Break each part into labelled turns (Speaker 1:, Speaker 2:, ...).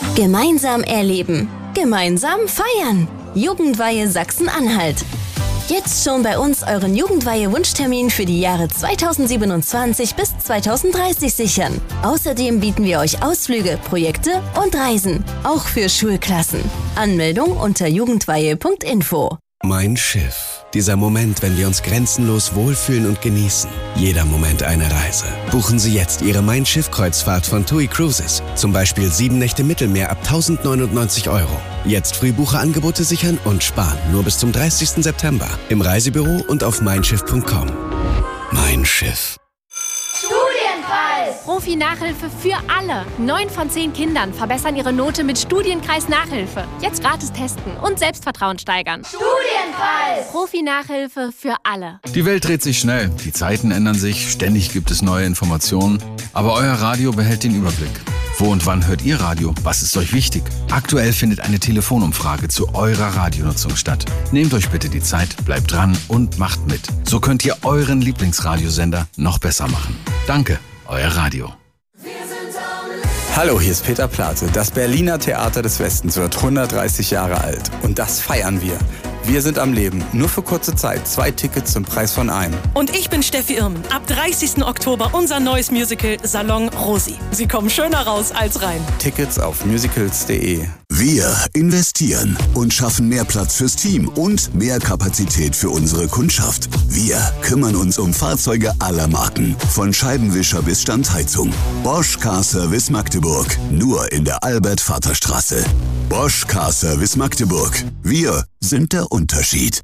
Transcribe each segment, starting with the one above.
Speaker 1: Gemeinsam erleben. Gemeinsam feiern. Jugendweihe Sachsen-Anhalt. Jetzt schon bei uns euren Jugendweihe-Wunschtermin für die Jahre 2027 bis 2030 sichern. Außerdem bieten wir euch Ausflüge, Projekte und Reisen. Auch für Schulklassen. Anmeldung unter jugendweihe.info.
Speaker 2: Mein Schiff. Dieser Moment, wenn wir uns grenzenlos wohlfühlen und genießen. Jeder Moment eine Reise. Buchen Sie jetzt Ihre Mein Schiff-Kreuzfahrt von TUI Cruises. Zum Beispiel 7 Nächte Mittelmeer ab 1.099 €. Jetzt Frühbucherangebote sichern und sparen. Nur bis zum 30. September. Im Reisebüro und auf meinschiff.com. Mein Schiff.
Speaker 3: Profi-Nachhilfe für alle. 9 von 10 Kindern verbessern ihre Note mit Studienkreis-Nachhilfe. Jetzt gratis testen und Selbstvertrauen steigern. Studienkreis! Profi-Nachhilfe für alle.
Speaker 4: Die Welt dreht sich schnell, die Zeiten ändern sich, ständig gibt es neue Informationen. Aber euer Radio behält den Überblick. Wo und wann hört ihr Radio? Was ist euch wichtig? Aktuell findet eine Telefonumfrage zu eurer Radionutzung statt. Nehmt euch bitte die Zeit, bleibt dran und macht mit. So könnt ihr euren Lieblingsradiosender noch besser machen. Danke. Euer Radio.
Speaker 5: Hallo, hier ist Peter Plate. Das Berliner Theater des Westens wird 130 Jahre alt. Und das feiern wir. Wir sind am Leben. Nur für kurze Zeit. 2 Tickets zum Preis von einem.
Speaker 6: Und ich bin Steffi Irmen. Ab 30. Oktober unser neues Musical Salon Rosi. Sie kommen schöner raus als rein.
Speaker 5: Tickets auf musicals.de.
Speaker 7: Wir investieren und schaffen mehr Platz fürs Team und mehr Kapazität für unsere Kundschaft. Wir kümmern uns um Fahrzeuge aller Marken, von Scheibenwischer bis Standheizung. Bosch Car Service Magdeburg, nur in der Albert-Vater-Straße. Bosch Car Service Magdeburg. Wir sind der Unterschied.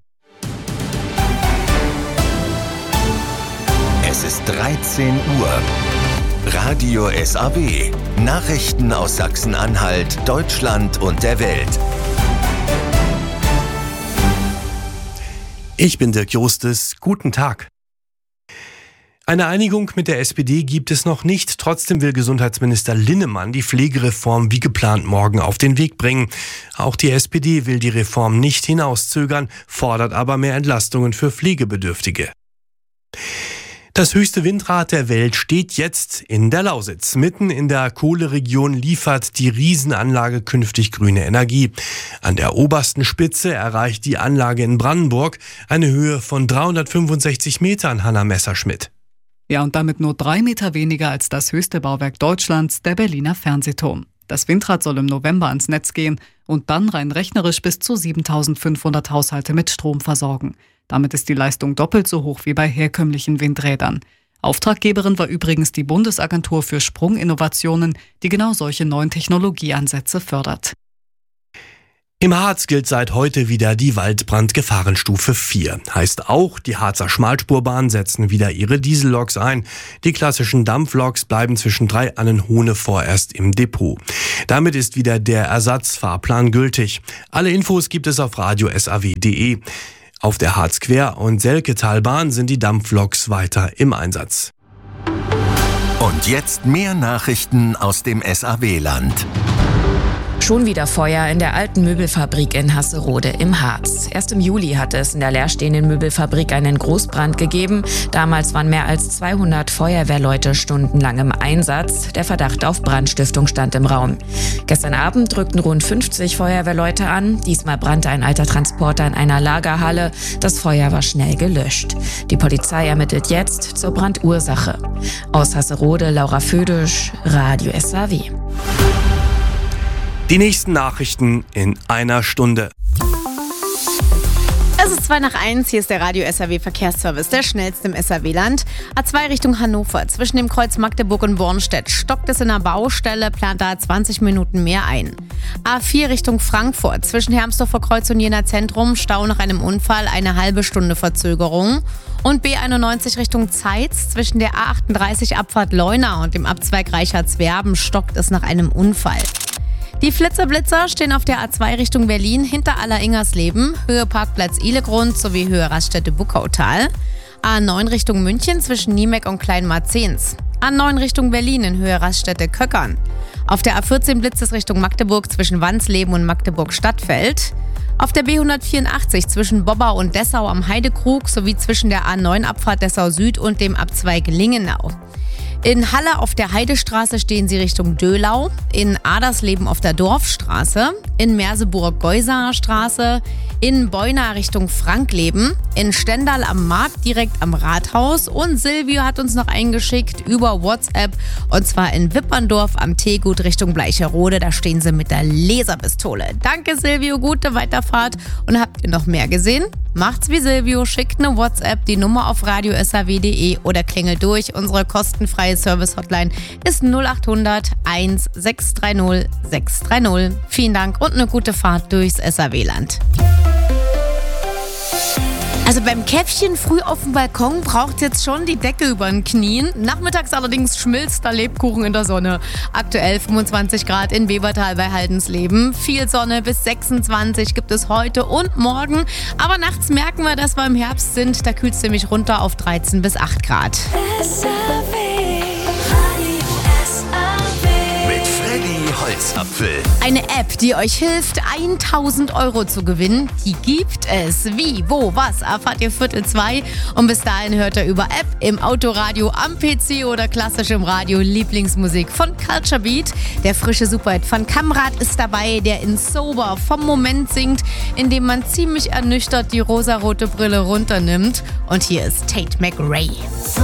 Speaker 8: Es ist 13 Uhr. Radio SAW. Nachrichten aus Sachsen-Anhalt, Deutschland und der Welt.
Speaker 9: Ich bin Dirk Justes. Guten Tag. Eine Einigung mit der SPD gibt es noch nicht. Trotzdem will Gesundheitsminister Linnemann die Pflegereform wie geplant morgen auf den Weg bringen. Auch die SPD will die Reform nicht hinauszögern, fordert aber mehr Entlastungen für Pflegebedürftige. Das höchste Windrad der Welt steht jetzt in der Lausitz. Mitten in der Kohleregion liefert die Riesenanlage künftig grüne Energie. An der obersten Spitze erreicht die Anlage in Brandenburg eine Höhe von 365 Metern, Hanna Messerschmidt.
Speaker 10: Ja, und damit nur 3 Meter weniger als das höchste Bauwerk Deutschlands, der Berliner Fernsehturm. Das Windrad soll im November ans Netz gehen und dann rein rechnerisch bis zu 7.500 Haushalte mit Strom versorgen. Damit ist die Leistung doppelt so hoch wie bei herkömmlichen Windrädern. Auftraggeberin war übrigens die Bundesagentur für Sprunginnovationen, die genau solche neuen Technologieansätze fördert.
Speaker 9: Im Harz gilt seit heute wieder die Waldbrandgefahrenstufe 4. Heißt auch, die Harzer Schmalspurbahnen setzen wieder ihre Dieselloks ein. Die klassischen Dampfloks bleiben zwischen Drei-Annenhohne vorerst im Depot. Damit ist wieder der Ersatzfahrplan gültig. Alle Infos gibt es auf radiosaw.de. Auf der Harzquer- und Selketalbahn sind die Dampfloks weiter im Einsatz.
Speaker 8: Und jetzt mehr Nachrichten aus dem SAW-Land.
Speaker 11: Schon wieder Feuer in der alten Möbelfabrik in Hasserode im Harz. Erst im Juli hatte es in der leerstehenden Möbelfabrik einen Großbrand gegeben. Damals waren mehr als 200 Feuerwehrleute stundenlang im Einsatz. Der Verdacht auf Brandstiftung stand im Raum. Gestern Abend rückten rund 50 Feuerwehrleute an. Diesmal brannte ein alter Transporter in einer Lagerhalle. Das Feuer war schnell gelöscht. Die Polizei ermittelt jetzt zur Brandursache. Aus Hasserode, Laura Födisch, Radio SAW.
Speaker 9: Die nächsten Nachrichten in einer Stunde.
Speaker 12: Es ist 2:01, hier ist der Radio SAW Verkehrsservice, der schnellste im SAW-Land. A2 Richtung Hannover, zwischen dem Kreuz Magdeburg und Bornstedt stockt es in der Baustelle, plant da 20 Minuten mehr ein. A4 Richtung Frankfurt, zwischen Hermsdorfer Kreuz und Jena Zentrum, Stau nach einem Unfall, eine halbe Stunde Verzögerung. Und B91 Richtung Zeitz, zwischen der A38 Abfahrt Leuna und dem Abzweig Reichardswerben stockt es nach einem Unfall. Die Flitzer-Blitzer stehen auf der A2 Richtung Berlin hinter Aller-Ingersleben, Höhe Parkplatz Ihlegrund sowie Höhe Raststätte Buckautal. A9 Richtung München zwischen Niemeck und Kleinmarzens. A9 Richtung Berlin in Höhe Raststätte Köckern. Auf der A14 blitzt es Richtung Magdeburg zwischen Wansleben und Magdeburg-Stadtfeld. Auf der B184 zwischen Bobbau und Dessau am Heidekrug sowie zwischen der A9 Abfahrt Dessau Süd und dem Abzweig Lingenau. In Halle auf der Heidestraße stehen Sie Richtung Dölau, in Adersleben auf der Dorfstraße, in Merseburg-Geusaer Straße, in Beuna Richtung Frankleben, in Stendal am Markt direkt am Rathaus und Silvio hat uns noch eingeschickt über WhatsApp und zwar in Wipperndorf am Teegut Richtung Bleicherode, da stehen Sie mit der Laserpistole. Danke Silvio, gute Weiterfahrt und habt ihr noch mehr gesehen? Macht's wie Silvio, schickt eine WhatsApp, die Nummer auf radio.saw.de oder klingelt durch. Unsere kostenfreie Service-Hotline ist 0800 1630 630. Vielen Dank und eine gute Fahrt durchs SAW-Land. Also beim Käffchen früh auf dem Balkon braucht jetzt schon die Decke über den Knien. Nachmittags allerdings schmilzt der Lebkuchen in der Sonne. Aktuell 25 Grad in Webertal bei Haldensleben. Viel Sonne bis 26 gibt es heute und morgen. Aber nachts merken wir, dass wir im Herbst sind. Da kühlt es nämlich runter auf 13 bis 8 Grad.
Speaker 8: Holzapfel.
Speaker 12: Eine App, die euch hilft, 1000 € zu gewinnen, die gibt es. Wie, wo, was, erfahrt ihr 1:45. Und bis dahin hört ihr über App, im Autoradio, am PC oder klassisch im Radio Lieblingsmusik von Culture Beat. Der frische Superhit von Kamrat ist dabei, der in Sober vom Moment singt, indem man ziemlich ernüchtert die rosarote Brille runternimmt. Und hier ist Tate McRae.